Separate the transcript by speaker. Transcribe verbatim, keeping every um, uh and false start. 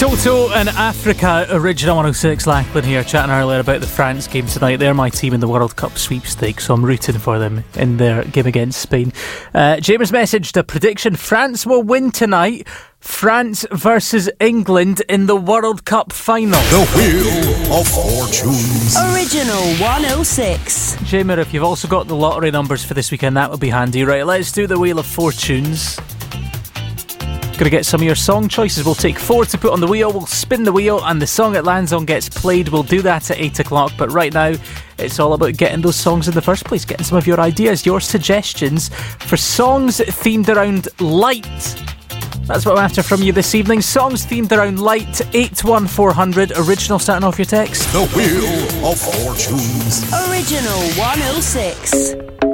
Speaker 1: Toto and Africa, Original one oh six. Lachlan here, chatting earlier about the France game tonight. They're my team in the World Cup sweepstakes, so I'm rooting for them in their game against Spain. Uh, James messaged a prediction: France will win tonight. France versus England in the World Cup final.
Speaker 2: The Wheel of Fortunes.
Speaker 3: Original one oh six.
Speaker 1: Jamer, if you've also got the lottery numbers for this weekend, that would be handy. Right, let's do the Wheel of Fortunes. Going to get some of your song choices. We'll take four to put on the wheel. We'll spin the wheel and the song it lands on gets played. We'll do that at eight o'clock. But right now, it's all about getting those songs in the first place. Getting some of your ideas, your suggestions for songs themed around light. That's what I'm after from you this evening. Songs themed around light. eight one four hundred. Original starting off your text.
Speaker 2: The Wheel of Fortunes.
Speaker 3: Original one oh six.